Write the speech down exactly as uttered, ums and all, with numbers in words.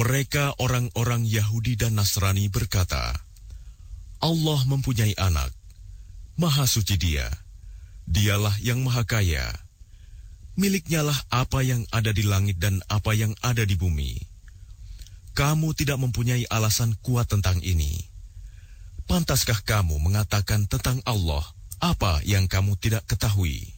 Mereka orang-orang Yahudi dan Nasrani berkata, Allah mempunyai anak, Maha Suci Dia, Dialah yang Maha Kaya. Miliknyalah apa yang ada di langit dan apa yang ada di bumi. Kamu tidak mempunyai alasan kuat tentang ini. Pantaskah kamu mengatakan tentang Allah apa yang kamu tidak ketahui?